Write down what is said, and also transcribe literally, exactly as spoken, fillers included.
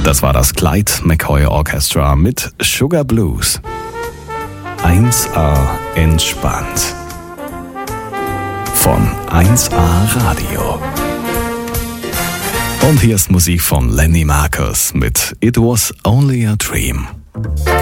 Das war das Clyde McCoy Orchestra mit Sugar Blues. eins A entspannt. Von eins A Radio. Und hier ist Musik von Lenny Marcus mit It Was Only a Dream.